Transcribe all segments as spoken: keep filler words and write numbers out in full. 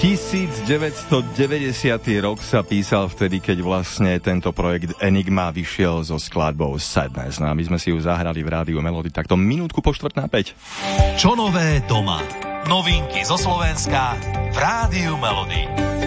devätnásťstodeväťdesiaty rok sa písal vtedy, keď vlastne tento projekt Enigma vyšiel so skladbou Sadness. No a my sme si ju zahrali v rádiu Melody takto minútku po štvrť na päť. Čo nové doma? Novinky zo Slovenska v rádiu Melody.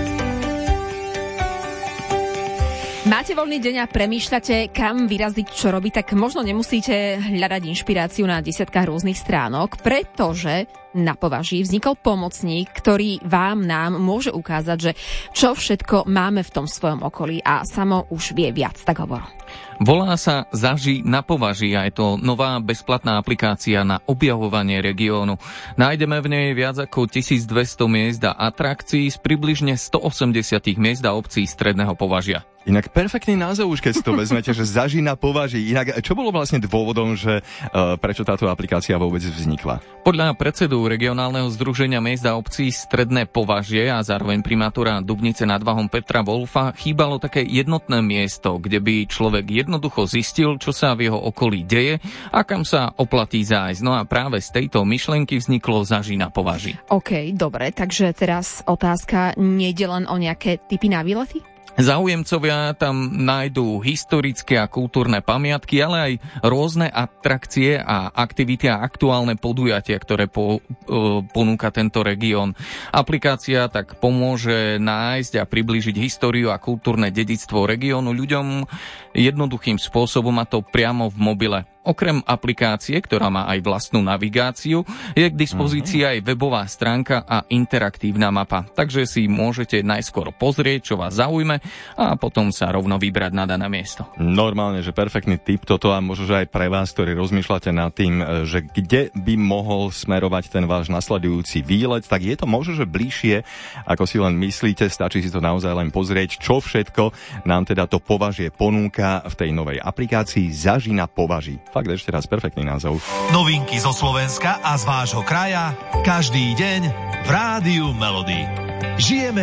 Máte voľný deň a premýšľate, kam vyraziť, čo robiť, tak možno nemusíte hľadať inšpiráciu na desiatkách rôznych stránok, pretože na Považí vznikol pomocník, ktorý vám, nám môže ukázať, že čo všetko máme v tom svojom okolí a samo už vie viac, tak hovor. Volá sa Zaži na Považí a je to nová bezplatná aplikácia na objavovanie regiónu. Nájdeme v nej viac ako tisícdvesto miest a atrakcií z približne stoosemdesiat miest a obcí stredného Považia. Inak perfektný názov už, keď si to vezmete, že Zaži na Považí. Inak čo bolo vlastne dôvodom, že uh, prečo táto aplikácia vôbec vznikla? Podľa predsedu regionálneho združenia miest a obcí Stredné Považie a zároveň primátora Dubnice nad Váhom Petra Wolfa chýbalo také jednotné miesto, kde by človek jednoducho zistil, čo sa v jeho okolí deje a kam sa oplatí zájsť. No a práve z tejto myšlienky vzniklo Zaži na Považí. OK, dobre, takže teraz otázka, nejde len o nejaké typy na výlety? Záujemcovia tam nájdú historické a kultúrne pamiatky, ale aj rôzne atrakcie a aktivity a aktuálne podujatia, ktoré po, e, ponúka tento región. Aplikácia tak pomôže nájsť a priblížiť históriu a kultúrne dedičstvo regiónu ľuďom jednoduchým spôsobom, a to priamo v mobile. Okrem aplikácie, ktorá má aj vlastnú navigáciu, je k dispozícii aj webová stránka a interaktívna mapa. Takže si môžete najskôr pozrieť, čo vás zaujme a potom sa rovno vybrať na dané miesto. Normálne, že perfektný tip toto a možno, že aj pre vás, ktorí rozmýšľate nad tým, že kde by mohol smerovať ten váš nasledujúci výlet, tak je to možno, že bližšie, ako si len myslíte, stačí si to naozaj len pozrieť, čo všetko nám teda to Považie ponúka v tej novej aplikácii Zaži na Považí. Fakt ešte raz perfektný názov. Novinky zo Slovenska a z vášho kraja každý deň v rádiu Melody. Žijeme